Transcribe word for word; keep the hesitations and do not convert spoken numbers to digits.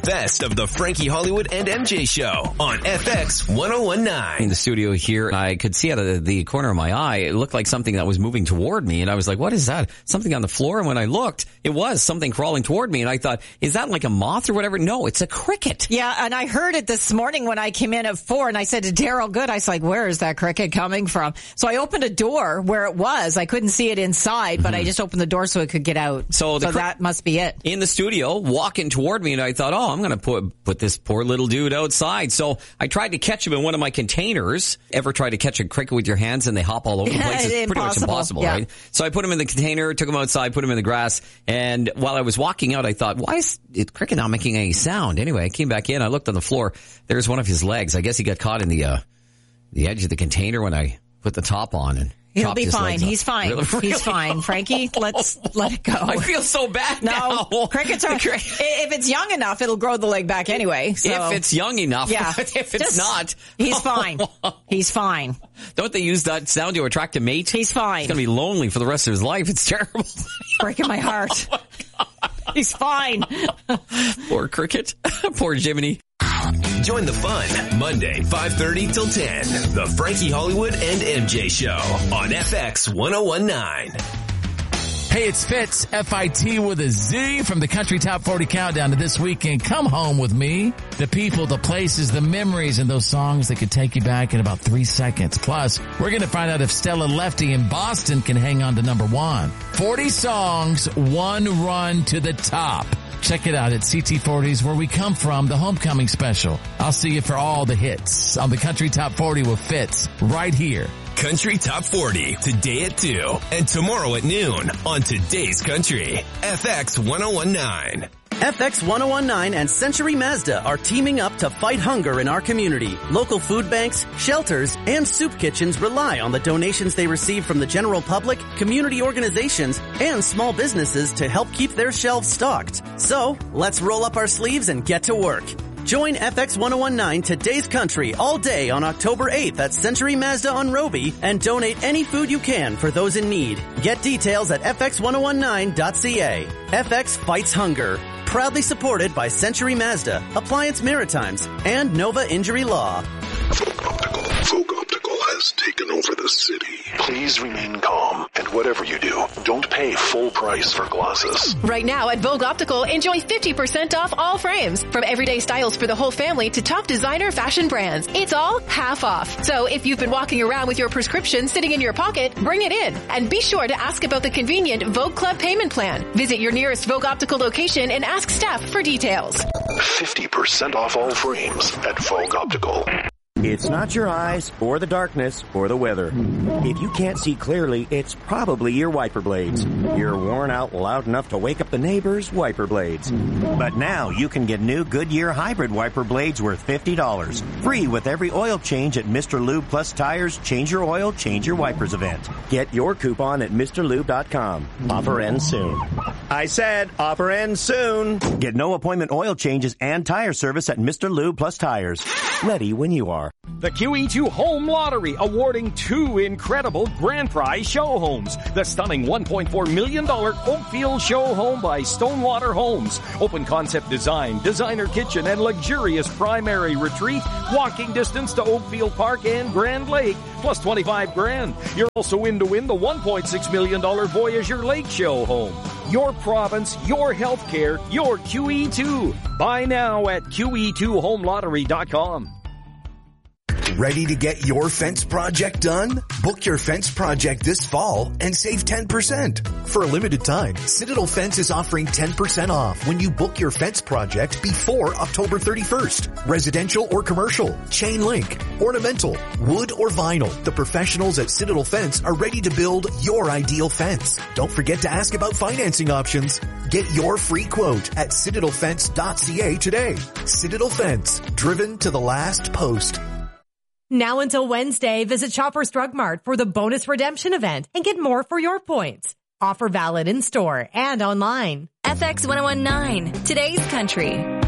Best of the Frankie Hollywood and M J Show on F X one oh one nine. In the studio here, I could see out of the, the corner of my eye, it looked like something that was moving toward me. And I was like, what is that? Something on the floor. And when I looked, it was something crawling toward me. And I thought, is that like a moth or whatever? No, it's a cricket. Yeah, and I heard it this morning when I came in at four. And I said to Daryl, good. I was like, where is that cricket coming from? So I opened a door where it was. I couldn't see it inside, but mm-hmm. I just opened the door so it could get out. So, the so cr- that must be it. In the studio, walking toward me. And I thought, oh, I'm going to put... put this poor little dude outside. So I tried to catch him in one of my containers. Ever try to catch a cricket with your hands and they hop all over the place? It's pretty much impossible, yeah. right? So I put him in the container, took him outside, put him in the grass. And while I was walking out, I thought, why is it cricket not making any sound? Anyway, I came back in. I looked on the floor. There's one of his legs. I guess he got caught in the, uh, the edge of the container when I put the top on and He'll be fine. He's fine. Really? Really? He's fine. Frankie, let's let it go. I feel so bad no, now. Crickets are, if it's young enough, it'll grow the leg back anyway. So. If it's young enough. Yeah. If it's Just, not. He's fine. He's fine. Don't they use that sound to attract a mate? He's fine. He's going to be lonely for the rest of his life. It's terrible. Breaking my heart. Oh my God. He's fine. Poor cricket. Poor Jiminy. Join the fun Monday, five thirty till ten. The Frankie Hollywood and M J Show on F X one oh one nine. Hey, it's Fitz, F I T with a Z from the Country Top forty Countdown to this weekend. Come home with me. The people, the places, the memories, and those songs that could take you back in about three seconds. Plus, we're going to find out if Stella Lefty in Boston can hang on to number one. forty songs, one run to the top. Check it out at C T forty's Where We Come From, the Homecoming Special. I'll see you for all the hits on the Country Top forty with Fitz right here. Country Top forty, today at two and tomorrow at noon on Today's Country. F X one oh one nine. F X one oh one nine and Century Mazda are teaming up to fight hunger in our community. Local food banks, shelters, and soup kitchens rely on the donations they receive from the general public, community organizations, and small businesses to help keep their shelves stocked. So, let's roll up our sleeves and get to work. Join F X one oh one nine Today's Country all day on October eighth at Century Mazda on Roby and donate any food you can for those in need. Get details at F X one nine dot C A. F X fights hunger. Proudly supported by Century Mazda, Appliance Maritimes, and Nova Injury Law. Vogue Optical. Vogue Optical has taken over the city. Please remain calm, and whatever you do, don't pay full price for glasses. Right now at Vogue Optical, enjoy fifty percent off all frames. From everyday styles for the whole family to top designer fashion brands. It's all half off. So if you've been walking around with your prescription sitting in your pocket, bring it in. And be sure to ask about the convenient Vogue Club payment plan. Visit your nearest Vogue Optical location and ask staff for details. fifty percent off all frames at Vogue Optical. It's not your eyes, or the darkness, or the weather. If you can't see clearly, it's probably your wiper blades. You're worn out loud enough to wake up the neighbors' wiper blades. But now you can get new Goodyear hybrid wiper blades worth fifty dollars. Free with every oil change at Mister Lube Plus Tires Change Your Oil, Change Your Wipers event. Get your coupon at Mister Lube dot com. Offer ends soon. I said offer ends soon. Get no appointment oil changes and tire service at Mister Lube Plus Tires. Ready when you are. The Q E two Home Lottery awarding two incredible grand prize show homes. The stunning one point four million dollars Oakfield show home by Stonewater Homes. Open concept design, designer kitchen, and luxurious primary retreat. Walking distance to Oakfield Park and Grand Lake, plus twenty-five grand. You're also in to win the one point six million dollars Voyager Lake show home. Your province, your healthcare, your Q E two. Buy now at Q E two home lottery dot com. Ready to get your fence project done? Book your fence project this fall and save ten percent. For a limited time, Citadel Fence is offering ten percent off when you book your fence project before October thirty-first. Residential or commercial, chain link, ornamental, wood or vinyl. The professionals at Citadel Fence are ready to build your ideal fence. Don't forget to ask about financing options. Get your free quote at citadel fence dot c a today. Citadel Fence, driven to the last post. Now until Wednesday, visit Shoppers Drug Mart for the bonus redemption event and get more for your points. Offer valid in store and online. F X one oh one nine, Today's Country.